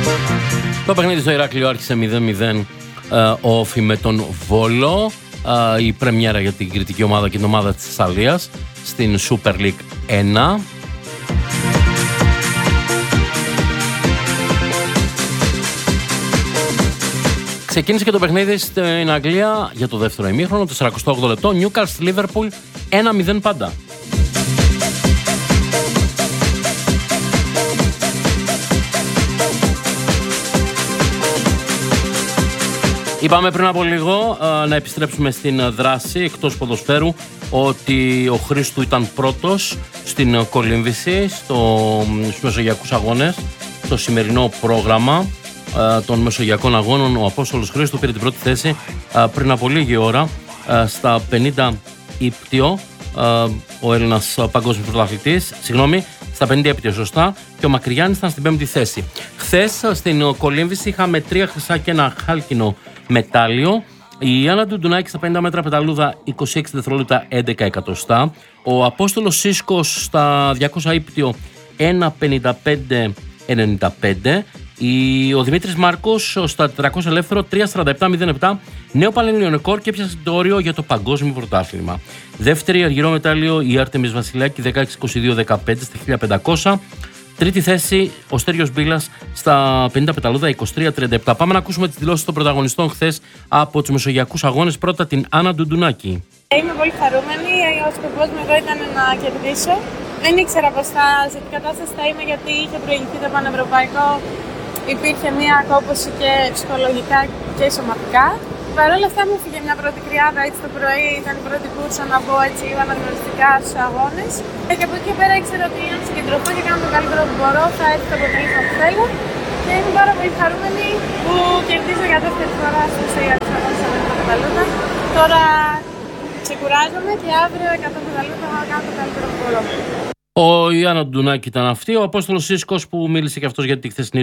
Το παιχνίδι στο Ηράκλειο άρχισε 0-0 όφι με τον Βόλο. Η πρεμιέρα για την κριτική ομάδα και την ομάδα της Θεσσαλίας στην Super League 1. Ξεκίνησε και το παιχνίδι στην Αγγλία για το δεύτερο ημίχρονο, 48 λεπτό. Newcastle Liverpool 1-0 πάντα. Είπαμε πριν από λίγο να επιστρέψουμε στην δράση εκτός ποδοσφαίρου ότι ο Χρήστου ήταν πρώτος στην κολύμβηση στους Μεσογειακούς Αγώνες. Στο σημερινό πρόγραμμα των Μεσογειακών Αγώνων ο Απόστολος Χρήστου πήρε την πρώτη θέση πριν από λίγη ώρα στα 50 ύπτιο, ο Έλληνας παγκόσμιος πρωταθλητής, στα 50 ύπτιο σωστά, και ο Μακριγιάννης ήταν στην 5η θέση. Χθες στην κολύμβηση είχαμε 3 χρυσά και ένα χάλκινο μετάλλιο. Η Άννα Ντουντουνάκη στα 50 μέτρα πεταλούδα 26 δευτερόλεπτα 11 εκατοστά. Ο Απόστολος Σίσκος στα 200 ύπτιο 1.55.95. Ο Δημήτρης Μάρκος στα 400 ελεύθερο 3.47.07. Νέο πανελλήνιο ρεκόρ και έπιασε το όριο για το παγκόσμιο πρωτάθλημα. Δεύτερη αργυρό μετάλλιο η Άρτεμις Βασιλάκη 16.22.15 στα 1.500. Τρίτη θέση ο Στέριος Μπίλας στα 50 πεταλούδα 23.37. Πάμε να ακούσουμε τις δηλώσεις των πρωταγωνιστών χθες από τους Μεσογειακούς Αγώνες. Πρώτα την Άννα Ντουντουνάκη. Είμαι πολύ χαρούμενη. Ο σκοπός μου εδώ ήταν να κερδίσω. Δεν ήξερα πως σε τι κατάσταση θα είμαι, γιατί είχε προηγηθεί το πανευρωπαϊκό. Υπήρχε μια κόπωση και ψυχολογικά και σωματικά. Παρ' όλα αυτά μου φύγε μια πρώτη κρυάδα έτσι το πρωί, ήταν η πρώτη κούρσα να μπω έτσι αναγνωριστικά στους αγώνες. Και από εκεί και πέρα ήξερα ότι αν συγκεντρωθώ και κάνω το καλύτερο που μπορώ θα έρθει το αποτέλεσμα που θέλω. Και είμαι πάρα πολύ χαρούμενη που κερδίζω για δεύτερη φορά στους Μεσογειακούς Αγώνες στα πεταλούδα. Τώρα ξεκουράζομαι και αύριο 100 πεταλούδα θα κάνω το καλύτερο που μπορώ. Η Άννα Ντουντουνάκη ήταν αυτή. Ο Απόστολος Σίσκος που μίλησε και αυτός για τη χθεσινή